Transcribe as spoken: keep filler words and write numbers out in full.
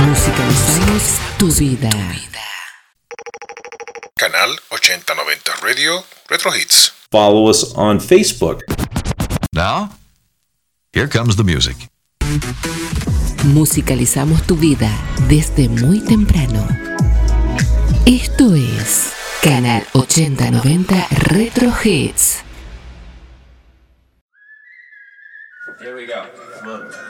Musicalizamos tu vida. Canal ochenta noventa Radio Retro Hits. Follow us on Facebook. Now, here comes the music. Musicalizamos tu vida desde muy temprano. Esto es Canal ochenta noventa Retro Hits. Here we go. Come on.